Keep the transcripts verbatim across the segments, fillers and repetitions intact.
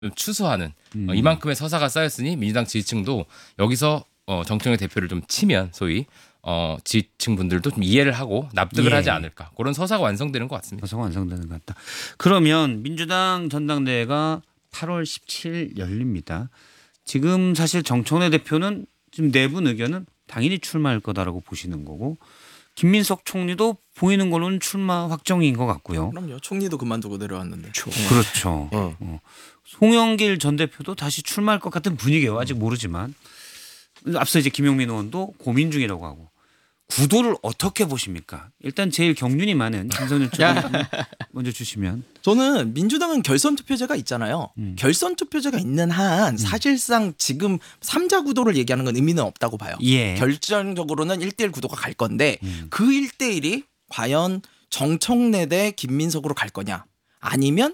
추수하는 음. 어, 이만큼의 서사가 쌓였으니 민주당 지지층도 여기서 어, 정청래 대표를 좀 치면 소위 어, 지지층 분들도 좀 이해를 하고 납득을 예. 하지 않을까 그런 서사가 완성되는 것 같습니다. 서사가 완성되는 것 같다. 그러면 민주당 전당대회가 팔월 십칠일 열립니다. 지금 사실 정청래 대표는 지금 내분 의견은 당연히 출마할 거다라고 보시는 거고 김민석 총리도 보이는 걸로는 출마 확정인 것 같고요. 그럼요. 총리도 그만두고 내려왔는데. 그렇죠. 어. 어. 송영길 전 대표도 다시 출마할 것 같은 분위기예요. 아직 모르지만 앞서 이제 김용민 의원도 고민 중이라고 하고 구도를 어떻게 보십니까? 일단 제일 경륜이 많은 김선일 쪽 먼저 주시면. 저는 민주당은 결선 투표제가 있잖아요. 음. 결선 투표제가 있는 한 사실상 지금 삼자 구도를 얘기하는 건 의미는 없다고 봐요. 예. 결정적으로는 일 대일 구도가 갈 건데 음. 그 일 대일이 과연 정청래 대 김민석으로 갈 거냐 아니면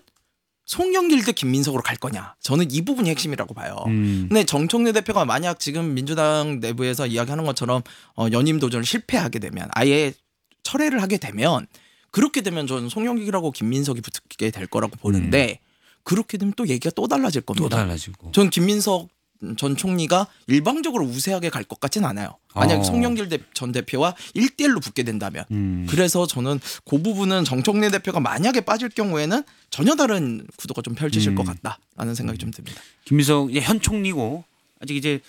송영길 대 김민석으로 갈 거냐. 저는 이 부분이 핵심이라고 봐요. 음. 근데 정청래 대표가 만약 지금 민주당 내부에서 이야기하는 것처럼 어, 연임 도전을 실패하게 되면 아예 철회를 하게 되면 그렇게 되면 저는 송영길하고 김민석이 붙게 될 거라고 보는데 그렇게 되면 또 얘기가 또 달라질 겁니다. 또 달라지고. 전 김민석 전 총리가 일방적으로 우세하게 갈 것 같지는 않아요. 만약 어. 송영길 대- 전 대표와 일 대일로 붙게 된다면. 음. 그래서 저는 그 부분은 정청래 대표가 만약에 빠질 경우에는 전혀 다른 구도가 좀 펼쳐질 음. 것 같다라는 생각이 좀 듭니다. 김민석 이제 현 총리고 아직 이제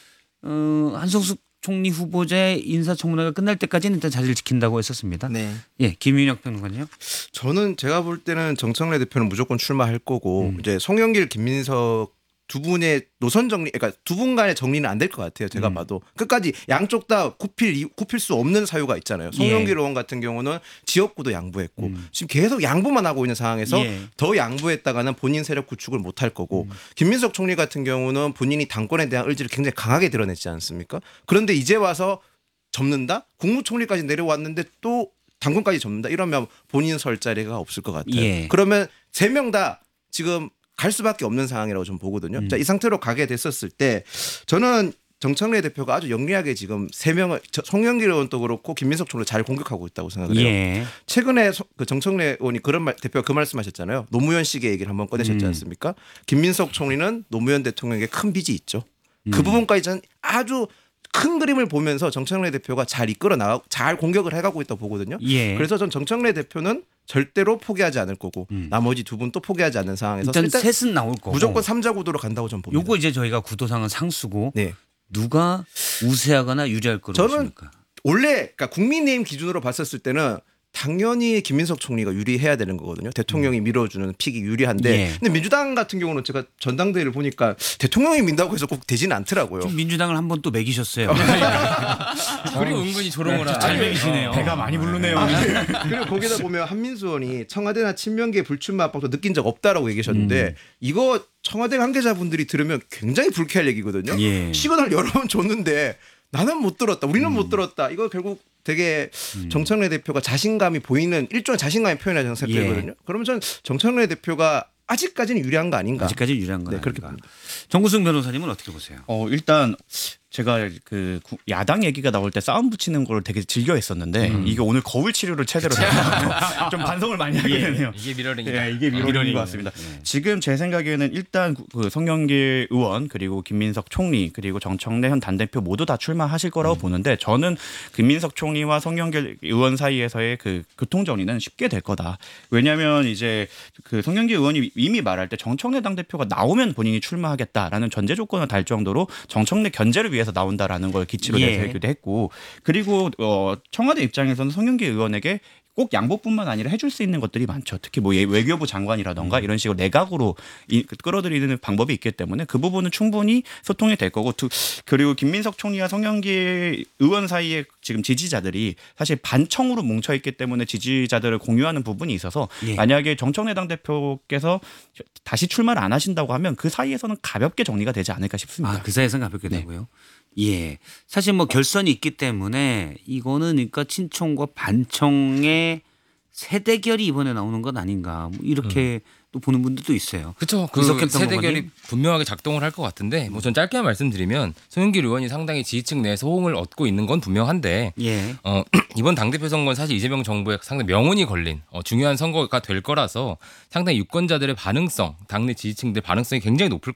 어, 한성숙 총리 후보자의 인사청문회가 끝날 때까지는 일단 자리를 지킨다고 했었습니다. 네. 예, 김윤혁 평론가요. 저는 제가 볼 때는 정청래 대표는 무조건 출마할 거고 음. 이제 송영길, 김민석 두 분의 노선 정리, 그러니까 두 분 간의 정리는 안 될 것 같아요. 제가 음. 봐도 끝까지 양쪽 다 굽힐 이- 굽힐 수 없는 사유가 있잖아요. 송영길 의원 같은 경우는 지역구도 양보했고 예. 음. 지금 계속 양보만 하고 있는 상황에서 예. 더 양보했다가는 본인 세력 구축을 못 할 거고 음. 김민석 총리 같은 경우는 본인이 당권에 대한 의지를 굉장히 강하게 드러냈지 않습니까? 그런데 이제 와서 접는다? 국무총리까지 내려왔는데 또 당권까지 접는다? 이러면 본인 설 자리가 없을 것 같아요. 예. 그러면 세 명 다 지금 갈 수밖에 없는 상황이라고 좀 보거든요. 음. 자, 이 상태로 가게 됐었을 때 저는 정청래 대표가 아주 영리하게 지금 세 명을 저- 송영길 의원도 그렇고 김민석 총리를 잘 공격하고 있다고 생각을 해요. 예. 최근에 소- 그 정청래 의원이 그런 말 대표가 그 말씀하셨잖아요. 노무현식의 얘기를 한번 꺼내셨지 음. 않습니까? 김민석 총리는 노무현 대통령에게 큰 빚이 있죠. 그 음. 부분까지 저는 아주 큰 그림을 보면서 정청래 대표가 잘 이끌어 나가고 잘 공격을 해가고 있다고 보거든요. 예. 그래서 전 정청래 대표는 절대로 포기하지 않을 거고 음. 나머지 두 분 또 포기하지 않는 상황에서 일단, 일단 셋은 나올 거고. 무조건 삼자 구도로 간다고 전 봅니다. 요거 이제 저희가 구도상은 상수고 네. 누가 우세하거나 유리할 거로 저는 보십니까? 원래 그러니까 국민의힘 기준으로 봤었을 때는 당연히 김민석 총리가 유리해야 되는 거거든요. 대통령이 밀어주는 픽이 유리한데 예. 근데 민주당 같은 경우는 제가 전당대회를 보니까 대통령이 민다고 해서 꼭 되지는 않더라고요. 좀 민주당을 한번 또 매기셨어요. 그리고 은근히 조롱을 잘 하는. 매기시네요. 배가 많이 부르네요. 그리고 거기다 보면 한민수 의원이 청와대나 친명계 불출마 압박도 느낀 적 없다라고 얘기하셨는데 음. 이거 청와대 관계자분들이 들으면 굉장히 불쾌할 얘기거든요. 예. 시간을 여러 번 줬는데 나는 못 들었다. 우리는 음. 못 들었다. 이거 결국 되게 정청래 대표가 자신감이 보이는 일종의 자신감의 표현이라고 생각되거든요. 예. 그러면 저는 정청래 대표가 아직까지는 유리한 거 아닌가. 아직까지 유리한 건 네, 그렇게 아닌가. 봅니다. 정구승 변호사님은 어떻게 보세요? 어 일단 제가 그 구- 야당 얘기가 나올 때 싸움 붙이는 걸 되게 즐겨 했었는데 음. 이게 오늘 거울 치료를 제대로 해서 좀 반성을 많이 하게 되네요. 이게 미러링이다. 예, 이게 미러링인 미러링이네요. 것 같습니다. 네. 지금 제 생각에는 일단 구- 그 송영길 의원 그리고 김민석 총리 그리고 정청래 현 단대표 모두 다 출마하실 거라고 음. 보는데 저는 김민석 총리와 송영길 의원 사이에서의 그 교통 정리는 쉽게 될 거다. 왜냐하면 이제 그 송영길 의원이 이미 말할 때 정청래 당 대표가 나오면 본인이 출마하겠다라는 전제 조건을 달 정도로 정청래 견제를 위해서 나온다라는 걸 기치로 예. 내세우기도 했고 그리고 어, 청와대 입장에서는 송영길 의원에게 꼭 양보뿐만 아니라 해줄 수 있는 것들이 많죠. 특히 뭐 외교부 장관이라던가 이런 식으로 내각으로 이- 끌어들이는 방법이 있기 때문에 그 부분은 충분히 소통이 될 거고 두- 그리고 김민석 총리와 송영길 의원 사이에 지금 지지자들이 사실 반청으로 뭉쳐 있기 때문에 지지자들을 공유하는 부분이 있어서 예. 만약에 정청래 당대표께서 다시 출마를 안 하신다고 하면 그 사이에서는 가볍게 정리가 되지 않을까 싶습니다. 아, 그 사이에서는 가볍게 네. 되고요. 예. 사실 뭐 결선이 있기 때문에 이거는 그러니까 친청과 반청의 세대결이 이번에 나오는 건 아닌가 뭐 이렇게 또 보는 분들도 있어요. 그렇죠. 그 이석현 세대결이 평론가님. 분명하게 작동을 할 것 같은데 뭐 전 짧게만 말씀드리면 송영길 의원이 상당히 지지층 내에서 호응을 얻고 있는 건 분명한데 예. 어, 이번 당대표 선거는 사실 이재명 정부에 상당히 명운이 걸린 어, 중요한 선거가 될 거라서 상당히 유권자들의 반응성, 당내 지지층들 반응성이 굉장히 높을